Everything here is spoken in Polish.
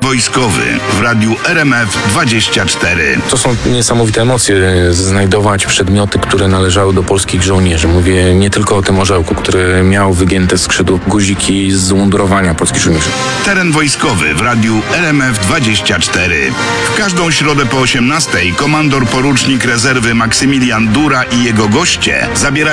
wojskowy w radiu RMF24. To są niesamowite emocje, znajdować przedmioty, które należały do polskich żołnierzy. Mówię nie tylko o tym orzełku, który miał wygięte skrzydło, guziki z umundurowania polskich żołnierzy. Teren wojskowy w radiu RMF24. W każdą środę po 18:00 komandor porucznik rezerwy Maksymilian Dura i jego goście zabierają